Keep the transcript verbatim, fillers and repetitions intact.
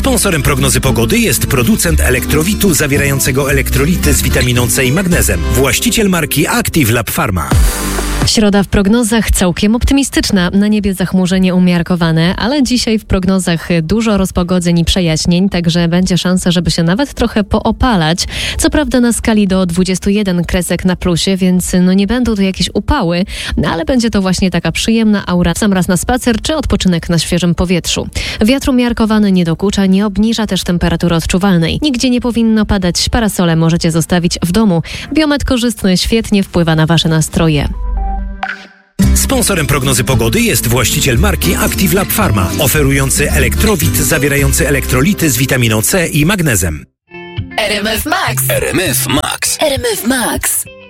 Sponsorem prognozy pogody jest producent elektrowitu zawierającego elektrolity z witaminą C i magnezem. Właściciel marki Active Lab Pharma. Środa w prognozach całkiem optymistyczna. Na niebie zachmurzenie umiarkowane, ale dzisiaj w prognozach dużo rozpogodzeń i przejaśnień, także będzie szansa, żeby się nawet trochę poopalać. Co prawda na skali do dwudziestu jeden kresek na plusie, więc no nie będą to jakieś upały, no ale będzie to właśnie taka przyjemna aura w sam raz na spacer czy odpoczynek na świeżym powietrzu. Wiatr umiarkowany nie dokucza, nie obniża też temperatury odczuwalnej. Nigdzie nie powinno padać, parasole możecie zostawić w domu. Biometr korzystny świetnie wpływa na wasze nastroje. Sponsorem prognozy pogody jest właściciel marki Active Lab Pharma, oferujący elektrowit zawierający elektrolity z witaminą C i magnezem. R M F Max. R M F Max. R M F Max.